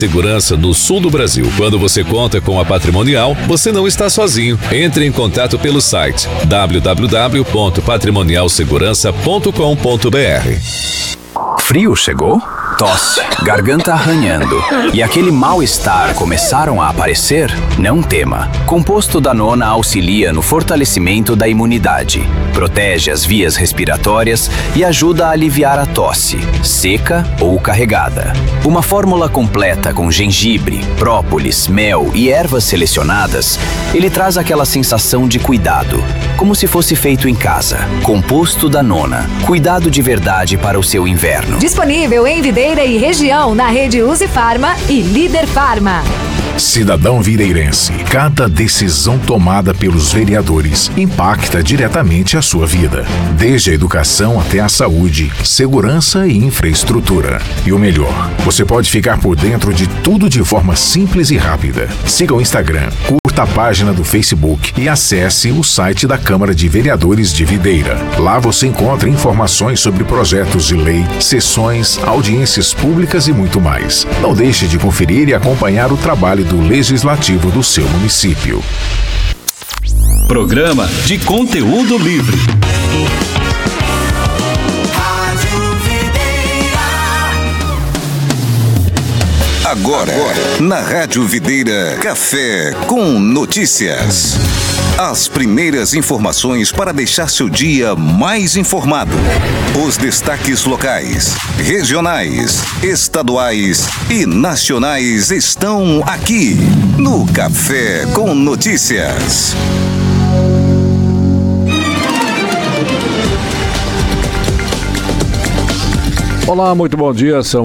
Segurança no sul do Brasil. Quando você conta com a Patrimonial, você não está sozinho. Entre em contato pelo site www.patrimonialsegurança.com.br. Frio chegou? Tosse, garganta arranhando e aquele mal-estar começaram a aparecer? Não tema. Composto Danona auxilia no fortalecimento da imunidade, protege as vias respiratórias e ajuda a aliviar a tosse, seca ou carregada. Uma fórmula completa com gengibre, própolis, mel e ervas selecionadas, ele traz aquela sensação de cuidado, como se fosse feito em casa. Composto Danona, cuidado de verdade para o seu inverno. Disponível em Videira e região na rede Uzi Farma e Líder Farma. Cidadão videirense, cada decisão tomada pelos vereadores impacta diretamente a sua vida. Desde a educação até a saúde, segurança e infraestrutura. E o melhor, você pode ficar por dentro de tudo de forma simples e rápida. Siga o Instagram, curta a página do Facebook e acesse o site da Câmara de Vereadores de Videira. Lá você encontra informações sobre projetos de lei, sessões, audiências públicas e muito mais. Não deixe de conferir e acompanhar o trabalho do Legislativo do seu município. Programa de conteúdo livre. Agora, na Rádio Videira, Café com Notícias. As primeiras informações para deixar seu dia mais informado. Os destaques locais, regionais, estaduais e nacionais estão aqui no Café com Notícias. Olá, muito bom dia, são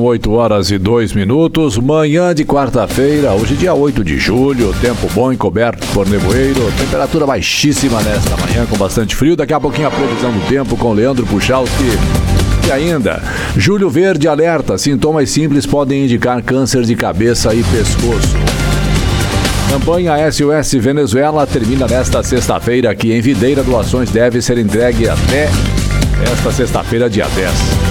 8h02, manhã de quarta-feira, hoje dia 8 de julho, tempo bom encoberto por nevoeiro, temperatura baixíssima nesta manhã com bastante frio, daqui a pouquinho a previsão do tempo com Leandro Puchalski. E ainda, Julho Verde alerta, sintomas simples podem indicar câncer de cabeça e pescoço. Campanha SOS Venezuela termina nesta sexta-feira aqui em Videira, doações devem ser entregues até esta sexta-feira, dia 10.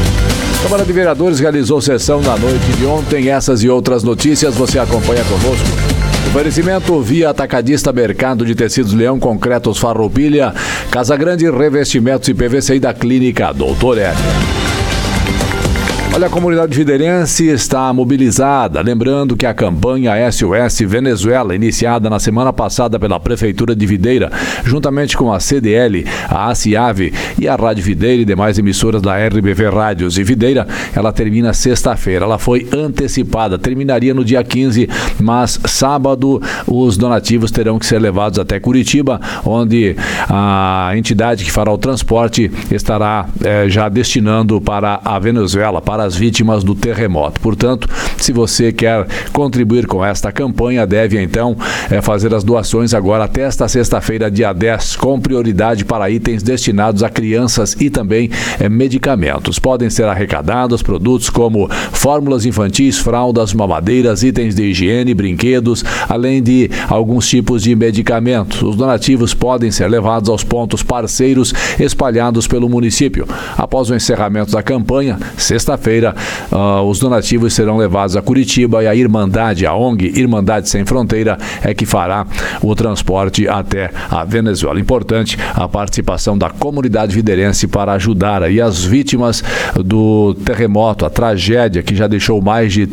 A Câmara de Vereadores realizou sessão na noite de ontem. Essas e outras notícias você acompanha conosco. Oferecimento via Atacadista Mercado de Tecidos Leão, Concretos Farroupilha, Casa Grande, Revestimentos e PVC da Clínica Doutor Hélio. Olha, a comunidade videirense está mobilizada, lembrando que a campanha SOS Venezuela, iniciada na semana passada pela Prefeitura de Videira, juntamente com a CDL, a ACIAVE e a Rádio Videira e demais emissoras da RBV Rádios e Videira, ela termina sexta-feira. Ela foi antecipada, terminaria no dia 15, mas sábado os donativos terão que ser levados até Curitiba, onde a entidade que fará o transporte estará já destinando para a Venezuela, para as vítimas do terremoto. Portanto, se você quer contribuir com esta campanha, deve então fazer as doações agora até esta sexta-feira, dia 10, com prioridade para itens destinados a crianças e também medicamentos. Podem ser arrecadados produtos como fórmulas infantis, fraldas, mamadeiras, itens de higiene, brinquedos, além de alguns tipos de medicamentos. Os donativos podem ser levados aos pontos parceiros espalhados pelo município. Após o encerramento da campanha, sexta-feira, os donativos serão levados a Curitiba e a Irmandade, a ONG Irmandade Sem Fronteira, é que fará o transporte até a Venezuela. Importante a participação da comunidade videirense para ajudar aí as vítimas do terremoto, a tragédia que já deixou mais de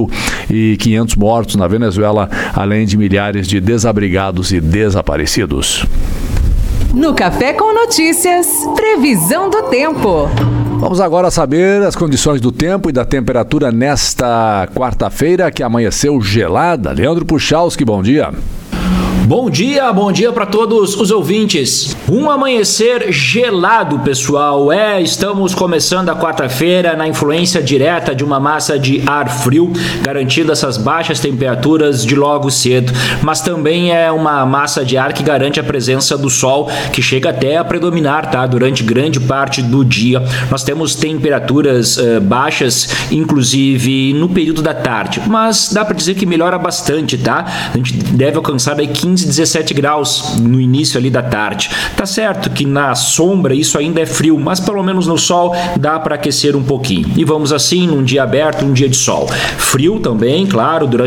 3.500 mortos na Venezuela, além de milhares de desabrigados e desaparecidos. No Café com Notícias, previsão do tempo. Vamos agora saber as condições do tempo e da temperatura nesta quarta-feira, que amanheceu gelada. Leandro Puchalski, bom dia. Bom dia para todos os ouvintes. Um amanhecer gelado, pessoal. Estamos começando a quarta-feira na influência direta de uma massa de ar frio, garantindo essas baixas temperaturas de logo cedo. Mas também é uma massa de ar que garante a presença do sol, que chega até a predominar, tá? Durante grande parte do dia. Nós temos temperaturas baixas, inclusive no período da tarde. Mas dá para dizer que melhora bastante, tá? A gente deve alcançar aí 15 15, 17 graus no início ali da tarde. Tá certo que na sombra isso ainda é frio, mas pelo menos no sol dá para aquecer um pouquinho. E vamos assim num dia aberto, um dia de sol. Frio também, claro, durante